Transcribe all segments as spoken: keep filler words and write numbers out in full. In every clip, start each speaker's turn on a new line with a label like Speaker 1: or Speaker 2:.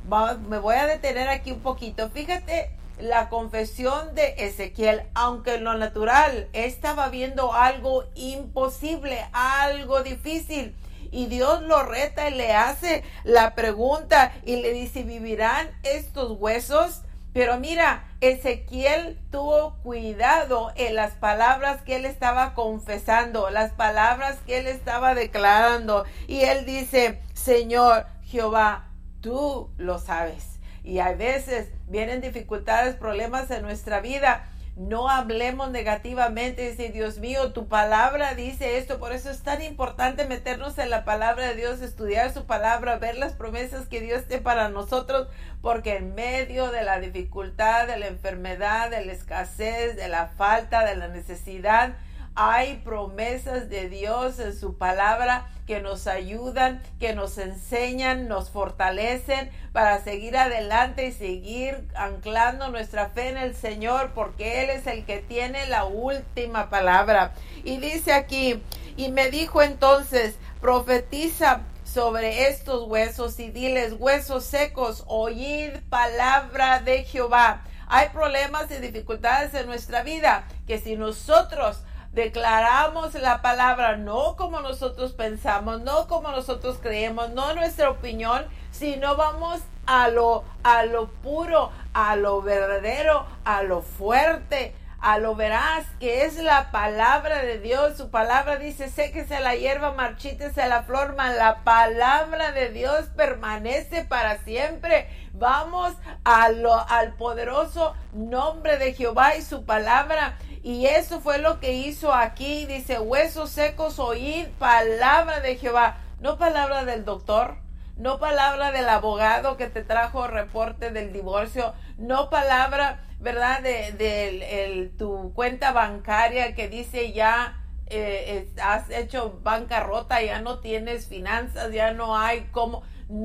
Speaker 1: Va, me voy a detener aquí un poquito. Fíjate la confesión de Ezequiel, aunque en lo natural estaba viendo algo imposible, algo difícil, y Dios lo reta y le hace la pregunta y le dice, ¿vivirán estos huesos? Pero mira, Ezequiel tuvo cuidado en las palabras que él estaba confesando, las palabras que él estaba declarando, y él dice, Señor Jehová, tú lo sabes. Y a veces vienen dificultades, problemas en nuestra vida. No hablemos negativamente, dice, Dios mío, tu palabra dice esto. Por eso es tan importante meternos en la palabra de Dios, estudiar su palabra, ver las promesas que Dios tiene para nosotros, porque en medio de la dificultad, de la enfermedad, de la escasez, de la falta, de la necesidad, hay promesas de Dios en su palabra que nos ayudan, que nos enseñan, nos fortalecen para seguir adelante y seguir anclando nuestra fe en el Señor, porque Él es el que tiene la última palabra. Y dice aquí, y me dijo entonces, profetiza sobre estos huesos y diles, huesos secos, oíd palabra de Jehová. Hay problemas y dificultades en nuestra vida que si nosotros declaramos la palabra, no como nosotros pensamos, no como nosotros creemos, no nuestra opinión, sino vamos a lo, a lo puro, a lo verdadero, a lo fuerte, a lo veraz, que es la palabra de Dios. Su palabra dice, séquese la hierba, marchítese la flor, mas la palabra de Dios permanece para siempre. Vamos a lo, al poderoso nombre de Jehová y su palabra. Y eso fue lo que hizo aquí. Dice, huesos secos, oíd palabra de Jehová. No palabra del doctor, no palabra del abogado que te trajo reporte del divorcio, no palabra, ¿verdad?, de, de el, tu cuenta bancaria que dice ya eh, has hecho bancarrota, ya no tienes finanzas, ya no hay cómo.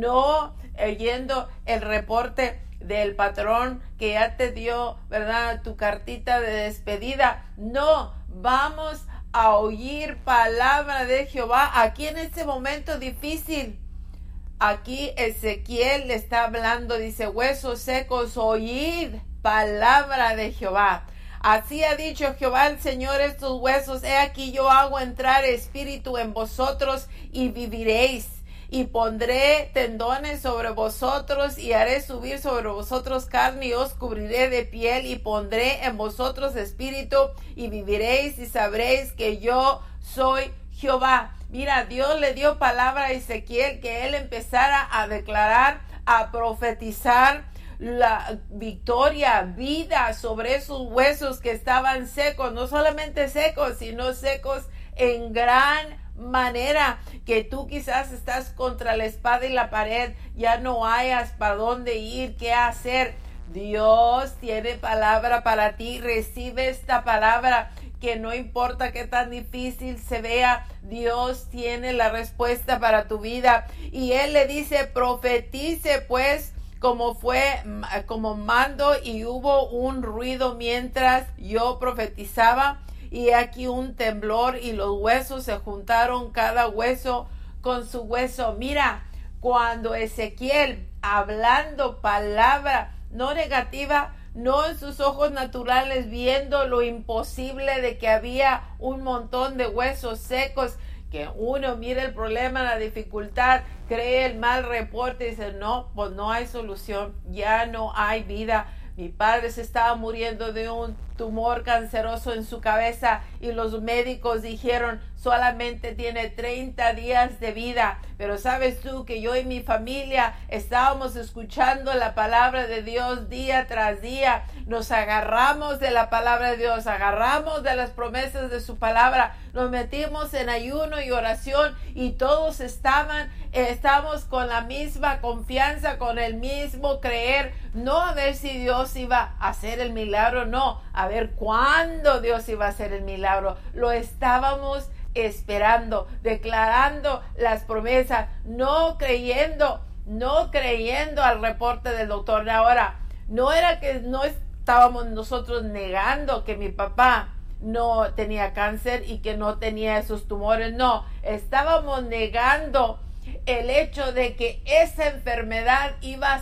Speaker 1: No oyendo el reporte del patrón que ya te dio, ¿verdad?, tu cartita de despedida. No, vamos a oír palabra de Jehová aquí en este momento difícil. Aquí Ezequiel le está hablando, dice, huesos secos, oíd palabra de Jehová. Así ha dicho Jehová el Señor, estos huesos, he aquí yo hago entrar espíritu en vosotros y viviréis. Y pondré tendones sobre vosotros y haré subir sobre vosotros carne y os cubriré de piel y pondré en vosotros espíritu y viviréis y sabréis que yo soy Jehová. Mira, Dios le dio palabra a Ezequiel que él empezara a declarar, a profetizar la victoria, vida sobre esos huesos que estaban secos, no solamente secos, sino secos en gran manera, que tú quizás estás contra la espada y la pared, ya no hayas para dónde ir, qué hacer. Dios tiene palabra para ti, recibe esta palabra, que no importa qué tan difícil se vea, Dios tiene la respuesta para tu vida. Y Él le dice, profetice pues como fue, como mando, y hubo un ruido mientras yo profetizaba. Y aquí un temblor y los huesos se juntaron, cada hueso con su hueso. Mira, cuando Ezequiel, hablando palabra no negativa, no en sus ojos naturales, viendo lo imposible de que había un montón de huesos secos, que uno mira el problema, la dificultad, cree el mal reporte y dice, no, pues no hay solución, ya no hay vida. Mi padre se estaba muriendo de un tumor canceroso en su cabeza y los médicos dijeron solamente tiene treinta días de vida. Pero sabes tú que yo y mi familia estábamos escuchando la palabra de Dios día tras día. Nos agarramos de la palabra de Dios, agarramos de las promesas de su palabra, nos metimos en ayuno y oración y todos estaban, eh, estábamos con la misma confianza, con el mismo creer, no a ver si Dios iba a hacer el milagro, no, a ver cuándo Dios iba a hacer el milagro. Lo estábamos esperando, declarando las promesas, no creyendo, no creyendo al reporte del doctor. Ahora, no era que no estábamos nosotros negando que mi papá no tenía cáncer y que no tenía esos tumores, no, estábamos negando el hecho de que esa enfermedad iba a